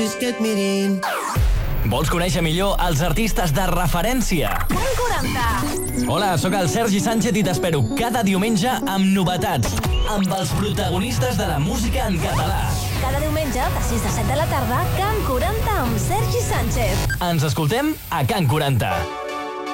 Vols conèixer millor els artistes de referència? Can 40. Hola, sóc el Sergi Sánchez i t'espero cada diumenge amb novetats, amb els protagonistes de la música en català. Cada diumenge, de 6 a 7 de la tarda, Can 40 amb Sergi Sánchez. Ens escoltem a Can 40.